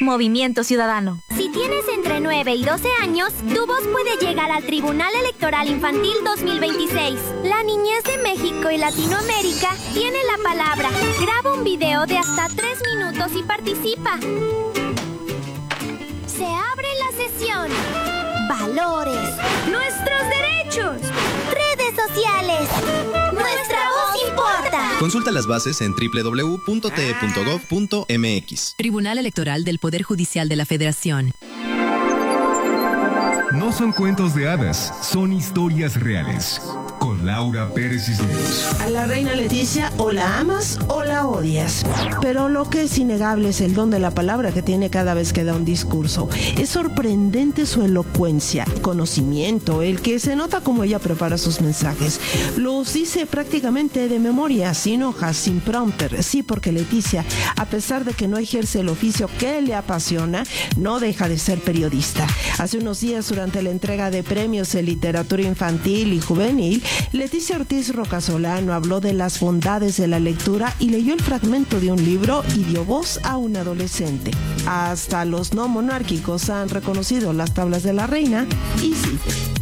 Movimiento Ciudadano. Si tienes entre 9 y 12 años, tu voz puede llegar al Tribunal Electoral Infantil 2026. La niñez de México y Latinoamérica tiene la palabra. Graba un video de hasta 3 minutos y participa. Se abre la sesión. Valores. Nuestros derechos. Redes sociales. Nuestra voz importa. Consulta las bases en www.te.gov.mx. Tribunal Electoral del Poder Judicial de la Federación. No son cuentos de hadas, son historias reales. Con Laura Pérez Cisneros. A la reina Leticia o la amas o la odias. Pero lo que es innegable es el don de la palabra que tiene cada vez que da un discurso. Es sorprendente su elocuencia, conocimiento, el que se nota como ella prepara sus mensajes. Los dice prácticamente de memoria, sin hojas, sin prompter. Sí, porque Leticia, a pesar de que no ejerce el oficio que le apasiona, no deja de ser periodista. Hace unos días, durante la entrega de premios en literatura infantil y juvenil, Leticia Ortiz Rocasolano habló de las bondades de la lectura y leyó el fragmento de un libro y dio voz a un adolescente. Hasta los no monárquicos han reconocido las tablas de la reina y sí.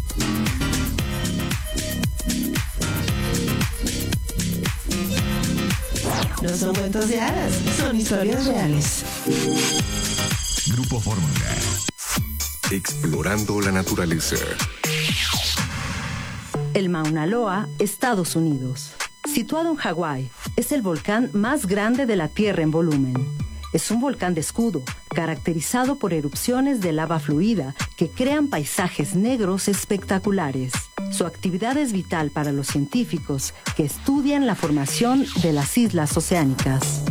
No son cuentos de hadas, son historias reales. Grupo Fórmula. Explorando la naturaleza. El Mauna Loa, Estados Unidos. Situado en Hawái, es el volcán más grande de la Tierra en volumen. Es un volcán de escudo, caracterizado por erupciones de lava fluida que crean paisajes negros espectaculares. Su actividad es vital para los científicos que estudian la formación de las islas oceánicas.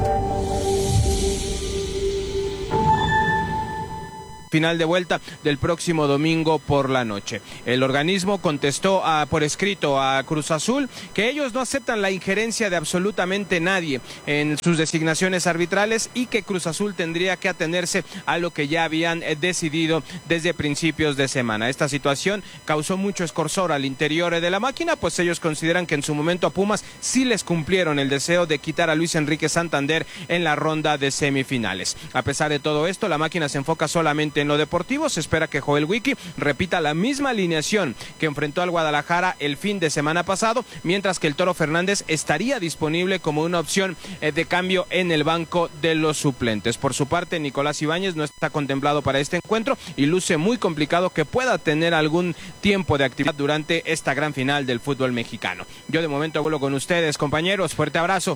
Final de vuelta del próximo domingo por la noche. El organismo contestó por escrito a Cruz Azul que ellos no aceptan la injerencia de absolutamente nadie en sus designaciones arbitrales y que Cruz Azul tendría que atenerse a lo que ya habían decidido desde principios de semana. Esta situación causó mucho escorzor al interior de la máquina, pues ellos consideran que en su momento a Pumas sí les cumplieron el deseo de quitar a Luis Enrique Santander en la ronda de semifinales. A pesar de todo esto, la máquina se enfoca solamente en lo deportivo. Se espera que Joel Wiki repita la misma alineación que enfrentó al Guadalajara el fin de semana pasado, mientras que el Toro Fernández estaría disponible como una opción de cambio en el banco de los suplentes. Por su parte, Nicolás Ibáñez no está contemplado para este encuentro y luce muy complicado que pueda tener algún tiempo de actividad durante esta gran final del fútbol mexicano. Yo de momento vuelvo con ustedes, compañeros. Fuerte abrazo.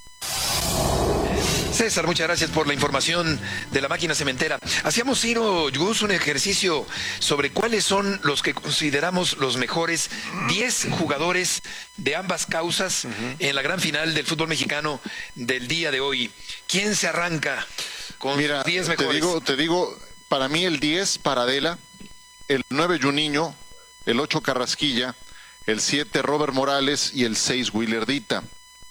César, muchas gracias por la información de la máquina cementera. Hacíamos, Ciro, Gus, un ejercicio sobre cuáles son los que consideramos los mejores 10 jugadores de ambas causas en la gran final del fútbol mexicano del día de hoy. ¿Quién se arranca con 10 mejores? Te digo, para mí el 10, Paradela, el 9, Juninho, el 8, Carrasquilla, el 7, Robert Morales y el 6, Willardita.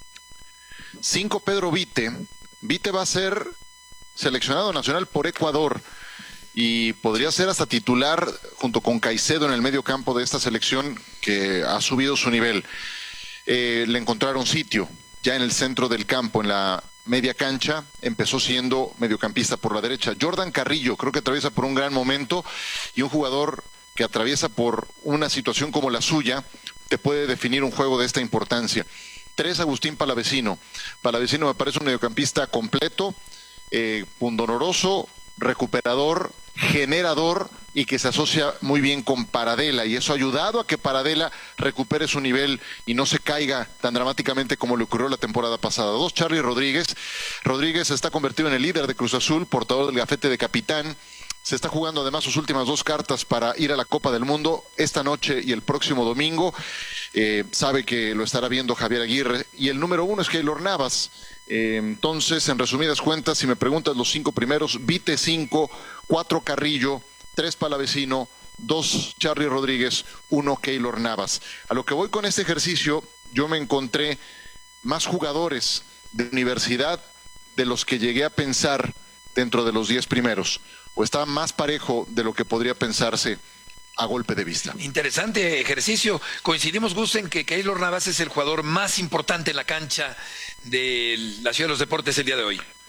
5, Pedro Vite. Vite va a ser seleccionado nacional por Ecuador y podría ser hasta titular junto con Caicedo en el medio campo de esta selección que ha subido su nivel. Le encontraron sitio ya en el centro del campo, en la media cancha. Empezó siendo mediocampista por la derecha. Jordan Carrillo creo que atraviesa por un gran momento y un jugador que atraviesa por una situación como la suya te puede definir un juego de esta importancia. 3, Agustín Palavecino. Palavecino me parece un mediocampista completo, pundonoroso, recuperador, generador y que se asocia muy bien con Paradela y eso ha ayudado a que Paradela recupere su nivel y no se caiga tan dramáticamente como le ocurrió la temporada pasada. 2, Charly Rodríguez. Rodríguez está convertido en el líder de Cruz Azul, portador del gafete de capitán. Se está jugando además sus últimas 2 cartas para ir a la Copa del Mundo esta noche y el próximo domingo. Sabe que lo estará viendo Javier Aguirre. Y el número 1 es Keylor Navas. Entonces, en resumidas cuentas, si me preguntas los 5 primeros, Vite 5, 4 Carrillo, 3 Palavecino, 2 Charly Rodríguez, 1 Keylor Navas. A lo que voy con este ejercicio, yo me encontré más jugadores de universidad de los que llegué a pensar dentro de los 10 primeros. O está más parejo de lo que podría pensarse a golpe de vista. Interesante ejercicio. Coincidimos, Gus, en que Keylor Navas es el jugador más importante en la cancha de la Ciudad de los Deportes el día de hoy.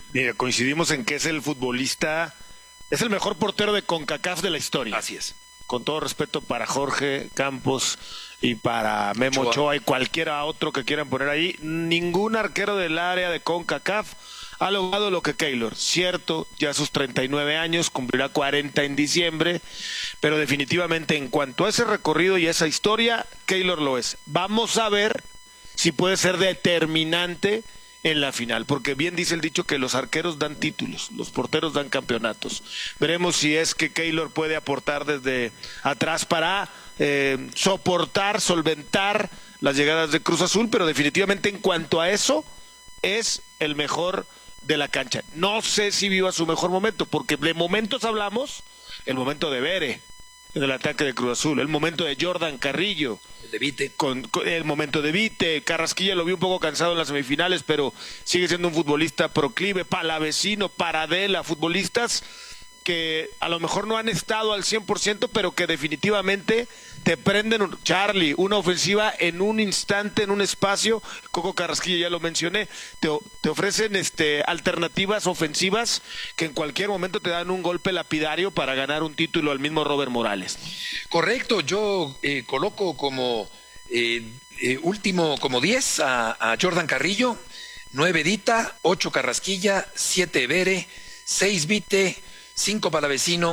Mira, coincidimos en que es el futbolista, es el mejor portero de CONCACAF de la historia. Así es. Con todo respeto para Jorge Campos y para Memo Ochoa y cualquiera otro que quieran poner ahí, ningún arquero del área de CONCACAF ha logrado lo que Keylor. Cierto, ya a sus 39 años, cumplirá 40 en diciembre, pero definitivamente en cuanto a ese recorrido y esa historia, Keylor lo es. Vamos a ver si puede ser determinante en la final, porque bien dice el dicho que los arqueros dan títulos, los porteros dan campeonatos. Veremos si es que Keylor puede aportar desde atrás para soportar, solventar las llegadas de Cruz Azul, pero definitivamente en cuanto a eso, es el mejor de la cancha. No sé si viva su mejor momento, porque de momentos hablamos, el momento de Bere en el ataque de Cruz Azul, el momento de Jordan Carrillo, el de Vite, con el momento de Vite, Carrasquilla lo vi un poco cansado en las semifinales, pero sigue siendo un futbolista proclive, Palavecino, Paradela, futbolistas que a lo mejor no han estado al 100%, pero que definitivamente te prenden, Charlie, una ofensiva en un instante, en un espacio. Coco Carrasquilla ya lo mencioné, te ofrecen alternativas ofensivas que en cualquier momento te dan un golpe lapidario para ganar un título al mismo Robert Morales. Correcto, yo coloco como último, como 10 a Jordan Carrillo, 9 Dita, 8 Carrasquilla, 7 Bere, 6 Vite, 5 Palavecino,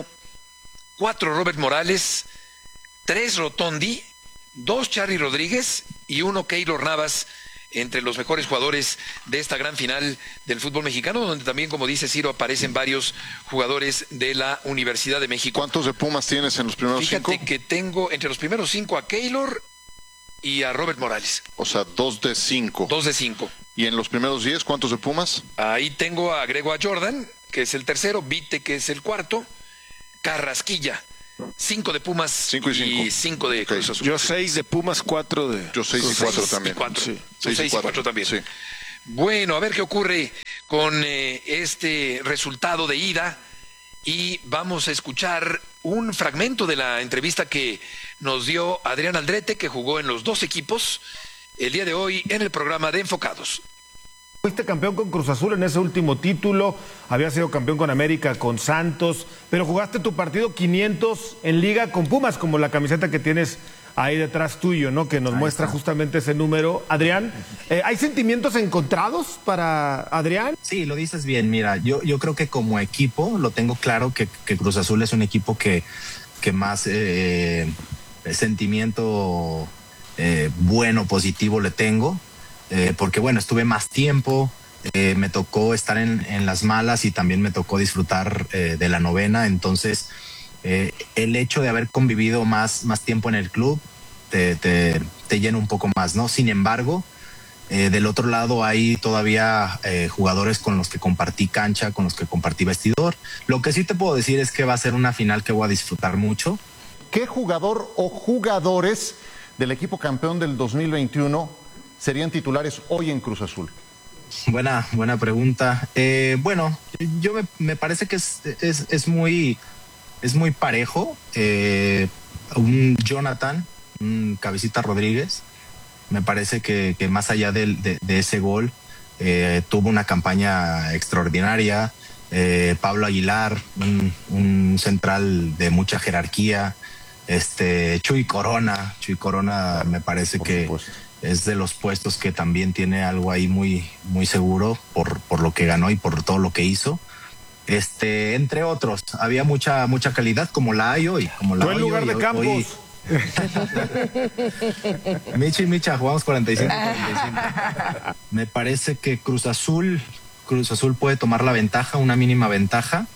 4 Robert Morales, 3 Rotondi, 2 Charly Rodríguez y 1 Keylor Navas, entre los mejores jugadores de esta gran final del fútbol mexicano, donde también, como dice Ciro, aparecen varios jugadores de la Universidad de México. ¿Cuántos de Pumas tienes en los primeros 5? Fíjate que tengo entre los primeros 5 a Keylor y a Robert Morales. O sea, 2 de 5. 2 de 5. ¿Y en los primeros 10 cuántos de Pumas? Ahí agrego a Jordan, que es el tercero, Vite, que es el cuarto, Carrasquilla, 5 de Pumas 5 y 5 de Cruz Azul. Yo 6 de Pumas, 4 de... Yo 6 y 4 también. 6 y 4 también. Sí. Bueno, a ver qué ocurre con este resultado de ida y vamos a escuchar un fragmento de la entrevista que nos dio Adrián Aldrete, que jugó en los dos equipos el día de hoy en el programa de Enfocados. Fuiste campeón con Cruz Azul en ese último título, habías sido campeón con América, con Santos, pero jugaste tu partido 500 en Liga con Pumas, como la camiseta que tienes ahí detrás tuyo, ¿no? Que nos muestra justamente ese número. Adrián, ¿hay sentimientos encontrados para Adrián? Sí, lo dices bien. Mira, yo creo que como equipo lo tengo claro que Cruz Azul es un equipo que más sentimiento bueno, positivo le tengo. Porque bueno, estuve más tiempo, me tocó estar en las malas y también me tocó disfrutar de la novena, entonces el hecho de haber convivido más tiempo en el club te llena un poco más, ¿no? Sin embargo, del otro lado hay todavía jugadores con los que compartí cancha, con los que compartí vestidor. Lo que sí te puedo decir es que va a ser una final que voy a disfrutar mucho. ¿Qué jugador o jugadores del equipo campeón del 2021 serían titulares hoy en Cruz Azul? Buena pregunta. Bueno, me parece que es muy parejo. Un Jonathan, un Cabecita Rodríguez, me parece que más allá de ese gol, tuvo una campaña extraordinaria. Pablo Aguilar, un central de mucha jerarquía. Chuy Corona me parece que es de los puestos que también tiene algo ahí muy seguro por lo que ganó y por todo lo que hizo. Entre otros, había mucha calidad como la hay hoy. Tú en lugar de Campos. Micha y Micha, jugamos 45-45. Me parece que Cruz Azul puede tomar la ventaja, una mínima ventaja.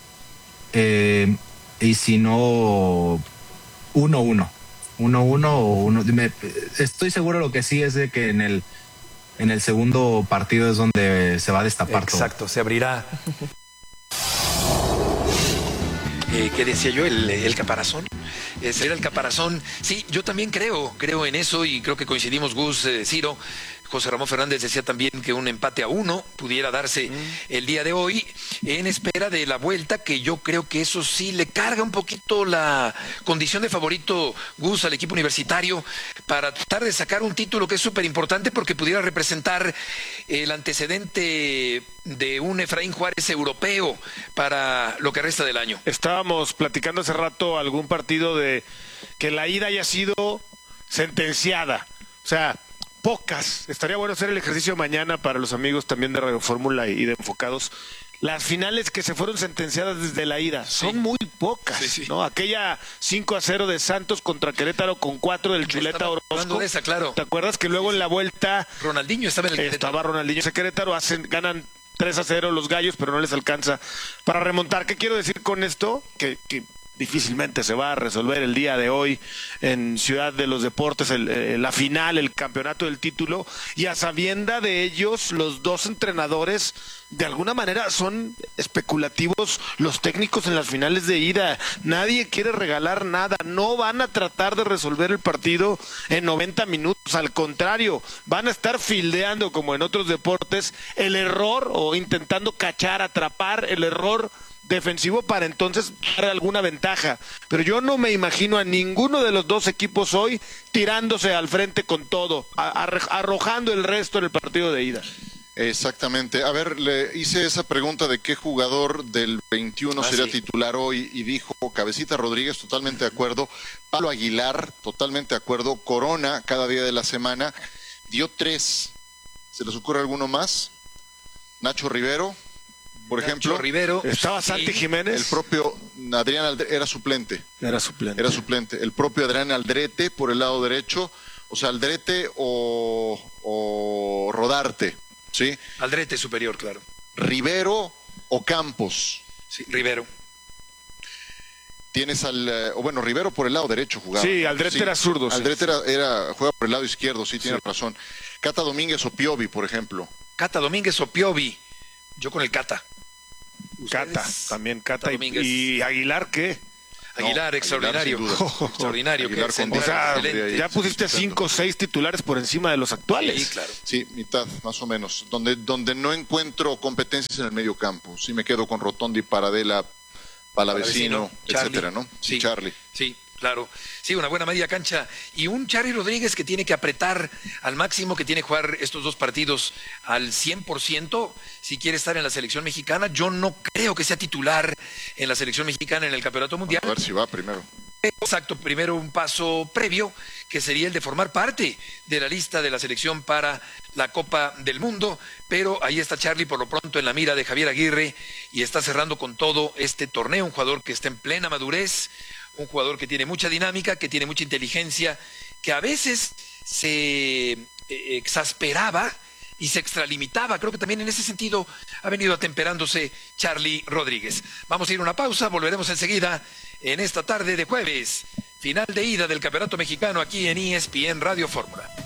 Y si no, 1-1. 1-1 o 1. Estoy seguro, lo que sí es de que en el segundo partido es donde se va a destapar todo. Exacto, se abrirá. ¿Qué decía yo? El caparazón. Ese era el caparazón. Sí, yo también creo en eso y creo que coincidimos, Gus, Ciro. José Ramón Fernández decía también que un empate a 1 pudiera darse el día de hoy, en espera de la vuelta, que yo creo que eso sí le carga un poquito la condición de favorito, Gus, al equipo universitario, para tratar de sacar un título que es súper importante porque pudiera representar el antecedente de un Efraín Juárez europeo para lo que resta del año. Estábamos platicando hace rato algún partido de que la ida haya sido sentenciada, o sea, pocas. Estaría bueno hacer el ejercicio mañana para los amigos también de Radio Fórmula y de Enfocados. Las finales que se fueron sentenciadas desde la ida son muy pocas, ¿no? Aquella 5-0 de Santos contra Querétaro con 4 del Chuleta Orozco. De esa, claro. ¿Te acuerdas que luego en la vuelta Ronaldinho estaba en el Querétaro? Estaba Ronaldinho ese Querétaro, ganan 3-0 los Gallos, pero no les alcanza para remontar. ¿Qué quiero decir con esto? Que difícilmente se va a resolver el día de hoy en Ciudad de los Deportes la final, el campeonato del título, y a sabienda de ellos, los dos entrenadores de alguna manera son especulativos, los técnicos en las finales de ida. Nadie quiere regalar nada, no van a tratar de resolver el partido en 90 minutos, al contrario, van a estar fildeando como en otros deportes el error o intentando cachar, atrapar el error defensivo para entonces dar alguna ventaja. Pero yo no me imagino a ninguno de los dos equipos hoy tirándose al frente con todo, arrojando el resto en el partido de ida. Exactamente. A ver, le hice esa pregunta de qué jugador del 21 sería titular hoy y dijo Cabecita Rodríguez, totalmente de acuerdo. Pablo Aguilar, totalmente de acuerdo. Corona, cada día de la semana, dio 3. ¿Se les ocurre alguno más? Nacho Rivero, por ejemplo. Rivero. Estaba Santi Jiménez. El propio Adrián Aldrete era suplente. Era suplente. El propio Adrián Aldrete por el lado derecho. O sea, Aldrete o Rodarte. ¿Sí? Aldrete superior, claro. Rivero o Campos. Sí, Rivero. Tienes Rivero por el lado derecho jugaba. Sí, Aldrete era zurdo. Aldrete juega por el lado izquierdo, sí, tienes razón. Cata Domínguez o Piovi, por ejemplo. Cata Domínguez o Piovi. Yo con el Cata. Cata, también Cata. ¿Y Aguilar qué? Aguilar, extraordinario. Extraordinario. Aguilar ya pusiste 5 o 6 titulares por encima de los actuales. Sí, claro. Sí, mitad, más o menos. Donde no encuentro competencias en el medio campo. Sí me quedo con Rotondi, Paradela, Palavecino, etcétera, ¿no? Sí, Charlie. Sí, claro. Sí, una buena media cancha. Y un Charly Rodríguez que tiene que apretar al máximo, que tiene que jugar estos dos partidos al 100% si quiere estar en la selección mexicana. Yo no creo que sea titular en la selección mexicana en el Campeonato Mundial. A ver si va primero. Exacto, primero un paso previo, que sería el de formar parte de la lista de la selección para la Copa del Mundo, pero ahí está Charly por lo pronto en la mira de Javier Aguirre y está cerrando con todo este torneo, un jugador que está en plena madurez, un jugador que tiene mucha dinámica, que tiene mucha inteligencia, que a veces se exasperaba y se extralimitaba. Creo que también en ese sentido ha venido atemperándose Charly Rodríguez. Vamos a ir a una pausa, volveremos enseguida en esta tarde de jueves, final de ida del Campeonato Mexicano aquí en ESPN Radio Fórmula.